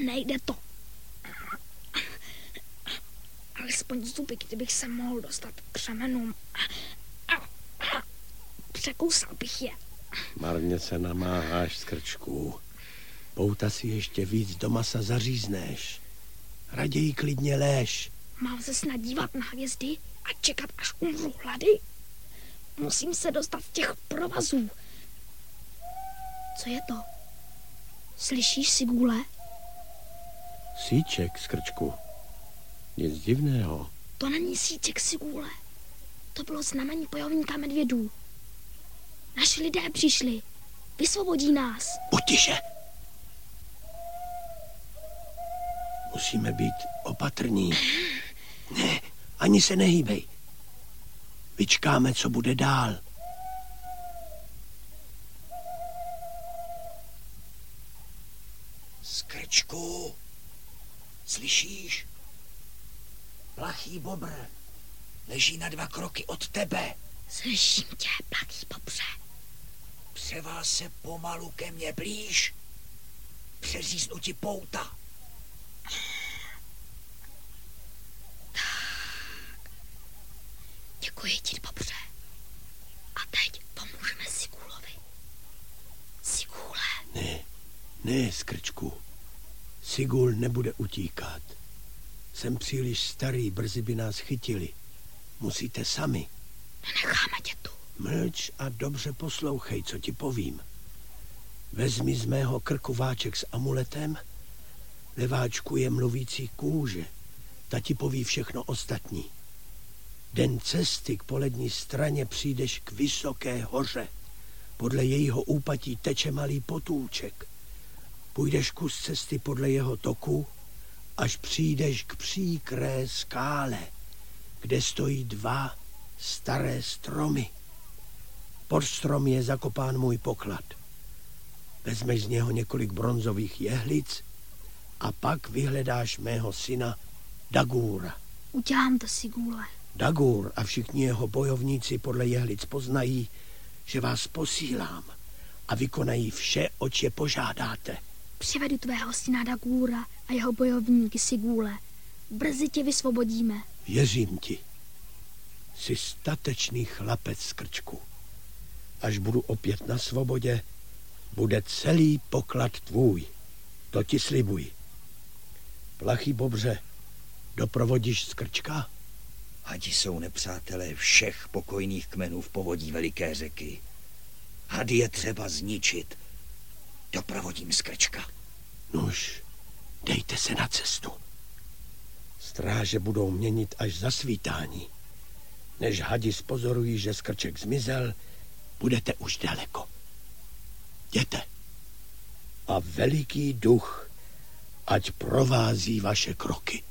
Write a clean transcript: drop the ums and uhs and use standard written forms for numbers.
Nejde to. Alespoň zuby, kdybych se mohl dostat k řemenům. Překousal bych je. Marně se namáháš, Skrčku. Pouta si ještě víc do masa zařízneš. Raději klidně léž. Mám se snad dívat na hvězdy a čekat, až umřu hlady? Musím se dostat z těch provazů. Co je to? Slyšíš, Sigule? Síček, Skrčku. Nic divného. To není síček, Sigule. To bylo znamení bojovníka medvědů. Naši lidé přišli. Vysvobodí nás. Utiše! Musíme být opatrní. Ne, ani se nehýbej. Vyčkáme, co bude dál. Skrčku, slyšíš? Plachý bobr leží na 2 kroky od tebe. Slyším tě, plachý bobře. Převal se pomalu ke mně blíž. Přeříznu ti pouta. Děkuji ti, bobře. A teď pomůžeme Sigulovi. Sigule. Ne, Skrčku. Sigul nebude utíkat. Jsem příliš starý, brzy by nás chytili. Musíte sami. Nenecháme tě tu. Mlč a dobře poslouchej, co ti povím. Vezmi z mého krku váček s amuletem. Ve váčku je mluvící kůže. Ta ti poví všechno ostatní. Den cesty k polední straně přijdeš k vysoké hoře. Podle jejího úpatí teče malý potůček. Půjdeš kus cesty podle jeho toku, až přijdeš k příkré skále, kde stojí 2 staré stromy. Pod strom je zakopán můj poklad. Vezmeš z něho několik bronzových jehlic a pak vyhledáš mého syna Dagúra. Udělám to, Sigule. Dagúr a všichni jeho bojovníci podle jehlic poznají, že vás posílám a vykonají vše, oč je požádáte. Přivedu tvého syna Dagúra a jeho bojovníky, Sigule. Brzy tě vysvobodíme. Věřím ti. Jsi statečný chlapec, Skrčku. Až budu opět na svobodě, bude celý poklad tvůj. To ti slibuji. Plachý bobře, doprovodíš Skrčka? Hadi jsou nepřátelé všech pokojných kmenů v povodí veliké řeky. Hady je třeba zničit. Doprovodím Skrčka. Nuž, dejte se na cestu. Stráže budou měnit až za svítání. Než hadi spozorují, že Skrček zmizel, budete už daleko. Jděte. A veliký duch ať provází vaše kroky.